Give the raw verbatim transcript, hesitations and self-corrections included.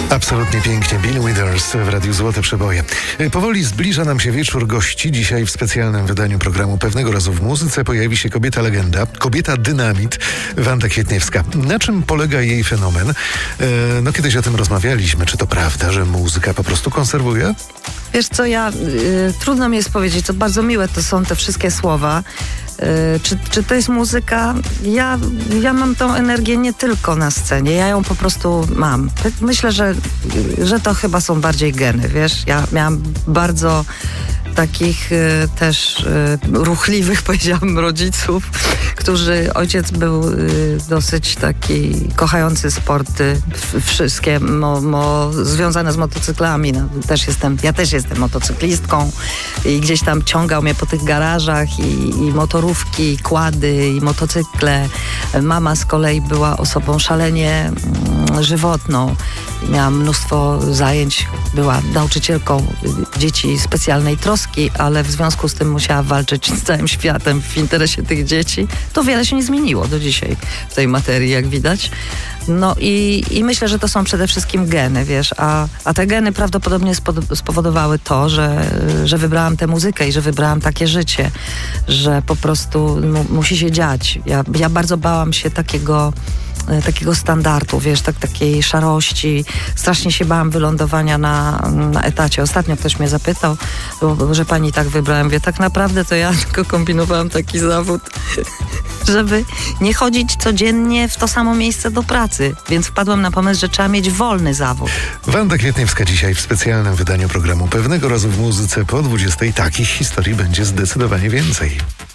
Absolutnie pięknie. Bill Withers w Radiu Złote Przeboje. Powoli zbliża nam się wieczór gości. Dzisiaj w specjalnym wydaniu programu Pewnego Razu w Muzyce pojawi się kobieta legenda, kobieta dynamit, Wanda Kwietniewska. Na czym polega jej fenomen? E, no kiedyś o tym rozmawialiśmy. Czy to prawda, że muzyka po prostu konserwuje? Wiesz co, ja y, trudno mi jest powiedzieć, to bardzo miłe to są te wszystkie słowa. Y, czy, czy to jest muzyka? Ja, ja mam tą energię nie tylko na scenie, ja ją po prostu mam. Myślę, że, że to chyba są bardziej geny, wiesz? Ja miałam bardzo takich y, też y, ruchliwych, powiedziałabym, rodziców, którzy, ojciec był y, dosyć taki kochający sporty, w, wszystkie mo, mo, związane z motocyklami. No, też jestem, ja też jestem motocyklistką i gdzieś tam ciągał mnie po tych garażach i, i motorówki, i kłady, i motocykle. Mama z kolei była osobą szalenie mm, żywotną. Miałam mnóstwo zajęć, była nauczycielką dzieci specjalnej troski, ale w związku z tym musiała walczyć z całym światem w interesie tych dzieci. To wiele się nie zmieniło do dzisiaj w tej materii, jak widać. No i, i myślę, że to są przede wszystkim geny, wiesz, a, a te geny prawdopodobnie spowodowały to, że, że wybrałam tę muzykę i że wybrałam takie życie, że po prostu mu, musi się dziać. Ja, ja bardzo bałam się takiego takiego standardu, wiesz, tak, takiej szarości. Strasznie się bałam wylądowania na, na etacie. Ostatnio ktoś mnie zapytał, bo, że pani tak wybrałem. Wie, tak naprawdę to ja tylko kombinowałam taki zawód, żeby nie chodzić codziennie w to samo miejsce do pracy. Więc wpadłam na pomysł, że trzeba mieć wolny zawód. Wanda Kwietniewska dzisiaj w specjalnym wydaniu programu Pewnego Razu w Muzyce po dwudziestej. Takich historii będzie zdecydowanie więcej.